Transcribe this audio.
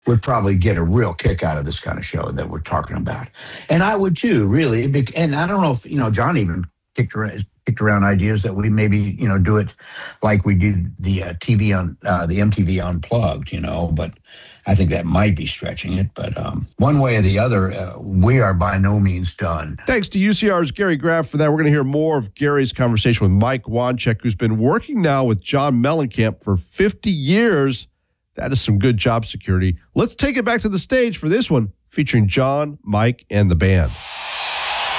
would probably get a real kick out of this kind of show that we're talking about. And I would too, really. And I don't know if, John even kicked around ideas that we maybe, do it like we did the TV on the MTV Unplugged, but I think that might be stretching it. But one way or the other, we are by no means done. Thanks to UCR's Gary Graff for that. We're going to hear more of Gary's conversation with Mike Wanchek, who's been working now with John Mellencamp for 50 years. That is some good job security. Let's take it back to the stage for this one, featuring John, Mike, and the band.